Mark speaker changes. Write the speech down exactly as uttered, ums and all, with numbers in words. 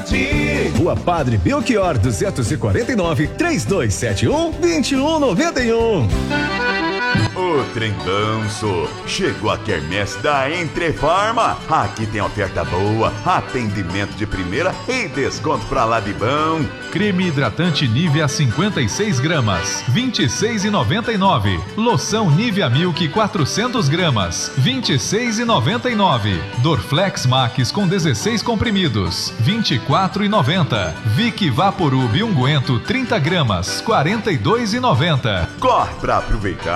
Speaker 1: qualidade.
Speaker 2: Rua Padre Belchior duzentos e quarenta e nove, trinta e dois setenta e um, vinte e um noventa e um.
Speaker 3: O trem danço. Chegou a quermesse da Entrefarma. Aqui tem oferta boa, atendimento de primeira e desconto pra lá de bom.
Speaker 4: Creme hidratante Nivea cinquenta e seis gramas, vinte e seis reais e noventa e nove centavos. Loção Nivea Milk quatrocentas gramas, vinte e seis reais e noventa e nove centavos. Dorflex Max com dezesseis comprimidos, vinte e quatro reais e noventa centavos. Vic Vaporub unguento trinta gramas, quarenta e dois reais e noventa centavos.
Speaker 3: Corre pra aproveitar.